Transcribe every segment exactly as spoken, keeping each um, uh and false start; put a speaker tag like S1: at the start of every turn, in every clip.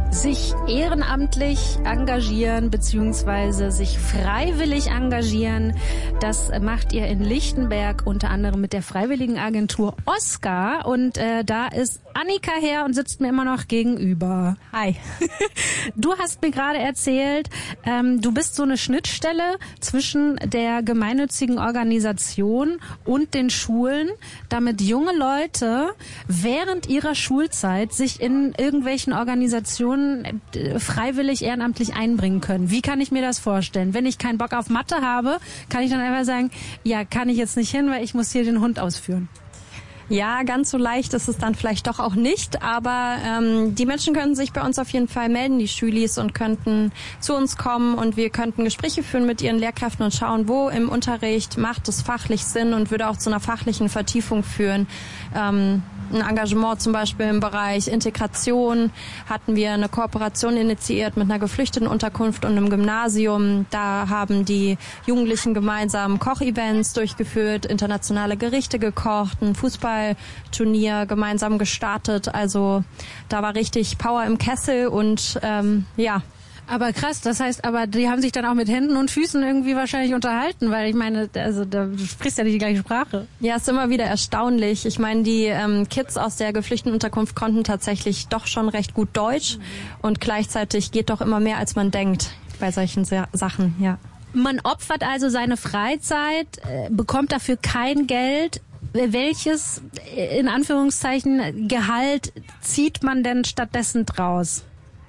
S1: Sich ehrenamtlich engagieren bzw. sich freiwillig engagieren, das macht ihr in Lichtenberg unter anderem mit der Freiwilligenagentur Oskar und äh, da ist Annika her und sitzt mir immer noch gegenüber.
S2: Hi.
S1: Du hast mir gerade erzählt, ähm, du bist so eine Schnittstelle zwischen der gemeinnützigen Organisation und den Schulen, damit junge Leute während ihrer Schulzeit sich in irgendwelchen Organisationen freiwillig ehrenamtlich einbringen können. Wie kann ich mir das vorstellen? Wenn ich keinen Bock auf Mathe habe, kann ich dann einfach sagen, ja, kann ich jetzt nicht hin, weil ich muss hier den Hund ausführen.
S2: Ja, ganz so leicht ist es dann vielleicht doch auch nicht, aber ähm, die Menschen können sich bei uns auf jeden Fall melden, die Schülis, und könnten zu uns kommen und wir könnten Gespräche führen mit ihren Lehrkräften und schauen, wo im Unterricht macht es fachlich Sinn und würde auch zu einer fachlichen Vertiefung führen. Ähm, ein Engagement zum Beispiel im Bereich Integration hatten wir eine Kooperation initiiert mit einer Geflüchtetenunterkunft und einem Gymnasium. Da haben die Jugendlichen gemeinsam Kochevents durchgeführt, internationale Gerichte gekocht, ein Fußballturnier gemeinsam gestartet. Also da war richtig Power im Kessel und ähm, ja.
S1: Aber krass, das heißt, aber die haben sich dann auch mit Händen und Füßen irgendwie wahrscheinlich unterhalten, weil ich meine, also da, du sprichst ja nicht die gleiche Sprache.
S2: Ja, ist immer wieder erstaunlich. Ich meine, die ähm, Kids aus der Geflüchtetenunterkunft konnten tatsächlich doch schon recht gut Deutsch mhm. und gleichzeitig geht doch immer mehr, als man denkt bei solchen Sa- Sachen, ja.
S1: Man opfert also seine Freizeit, äh, bekommt dafür kein Geld. Welches, in Anführungszeichen, Gehalt zieht man denn stattdessen draus?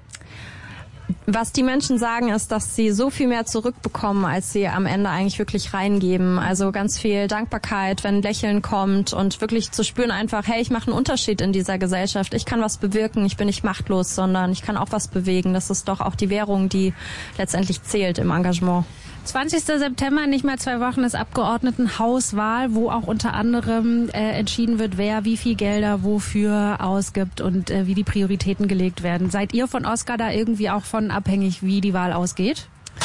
S2: Was die Menschen sagen, ist, dass sie so viel mehr zurückbekommen, als sie am Ende eigentlich wirklich reingeben. Also ganz viel Dankbarkeit, wenn ein Lächeln kommt und wirklich zu spüren einfach, hey, ich mache einen Unterschied in dieser Gesellschaft. Ich kann was bewirken, ich bin nicht machtlos, sondern ich kann auch was bewegen. Das ist doch auch die Währung, die letztendlich zählt im Engagement.
S1: zwanzigster September, nicht mal zwei Wochen, ist Abgeordnetenhauswahl, wo auch unter anderem äh, entschieden wird, wer wie viel Gelder wofür ausgibt und äh, wie die Prioritäten gelegt werden. Seid ihr von Oskar da irgendwie auch von abhängig, wie die Wahl ausgeht?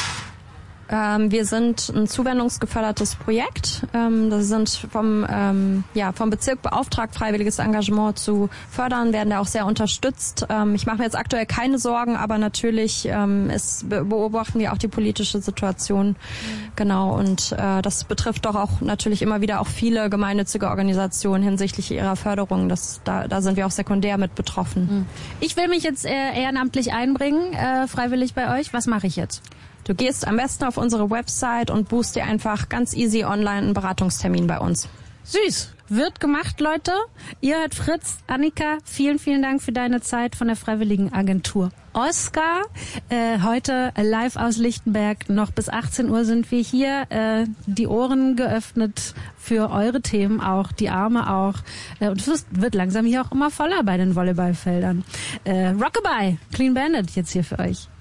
S2: Ähm, wir sind ein zuwendungsgefördertes Projekt. Ähm, das sind vom, ähm, ja, vom Bezirk beauftragt, freiwilliges Engagement zu fördern, werden da auch sehr unterstützt. Ähm, ich mache mir jetzt aktuell keine Sorgen, aber natürlich ähm, ist, beobachten wir auch die politische Situation. Mhm. Genau, und äh, das betrifft doch auch natürlich immer wieder auch viele gemeinnützige Organisationen hinsichtlich ihrer Förderung. Das, da, da sind wir auch sekundär mit betroffen.
S1: Mhm. Ich will mich jetzt äh, ehrenamtlich einbringen, äh, freiwillig bei euch. Was mache ich jetzt?
S2: Du gehst am besten auf unsere Website und buchst dir einfach ganz easy online einen Beratungstermin bei uns.
S1: Süß. Wird gemacht, Leute. Ihr hört Fritz. Annika, vielen, vielen Dank für deine Zeit von der Freiwilligenagentur Oskar. Äh, heute live aus Lichtenberg. Noch bis achtzehn Uhr sind wir hier. Äh, die Ohren geöffnet für eure Themen auch, die Arme auch. Äh, und es wird langsam hier auch immer voller bei den Volleyballfeldern. Äh, Rockabye, Clean Bandit jetzt hier für euch.